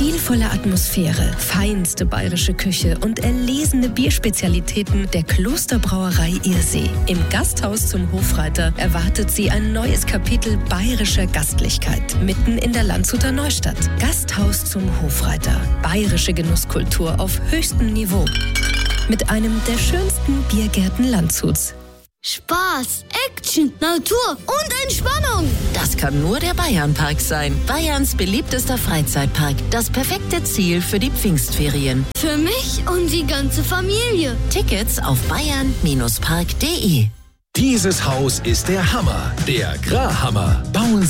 Stilvolle Atmosphäre, feinste bayerische Küche und erlesene Bierspezialitäten der Klosterbrauerei Irsee. Im Gasthaus zum Hofreiter erwartet Sie ein neues Kapitel bayerischer Gastlichkeit. Mitten in der Landshuter Neustadt. Gasthaus zum Hofreiter. Bayerische Genusskultur auf höchstem Niveau. Mit einem der schönsten Biergärten Landshuts. Spaß, Action, Natur und Entspannung. Das kann nur der Bayernpark sein. Bayerns beliebtester Freizeitpark. Das perfekte Ziel für die Pfingstferien. Für mich und die ganze Familie. Tickets auf bayern-park.de. Dieses Haus ist der Hammer, der Grahammer. Bauen